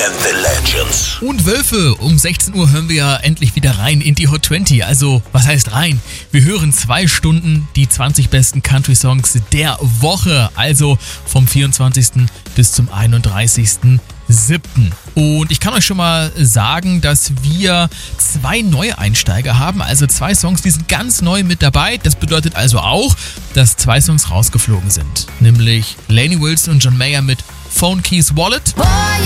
and the Legends. Und Wölfe, um 16 Uhr hören wir ja endlich wieder rein in die Hot 20. Also, was heißt rein? Wir hören 2 Stunden die 20 besten Country-Songs der Woche. Also vom 24. bis zum 31.07. Und ich kann euch schon mal sagen, dass wir 2 neue Einsteiger haben. Also 2 Songs, die sind ganz neu mit dabei. Das bedeutet also auch, dass 2 Songs rausgeflogen sind. Nämlich Lainey Wilson und John Mayer mit Phone Keys Wallet.